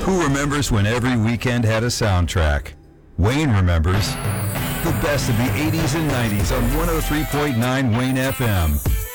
Who remembers when every weekend had a soundtrack? Wayne remembers. The best of the 80s and 90s on 103.9 Wayne FM.